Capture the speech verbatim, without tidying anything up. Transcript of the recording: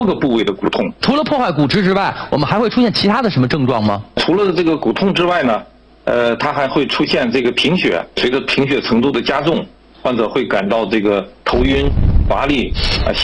个部位的骨痛。 除了破坏骨质之外，我们还会出现其他的什么症状吗？ 除了这个骨痛之外呢，呃，它还会出现这个贫血，随着贫血程度的加重，患者会感到这个头晕、乏力啊。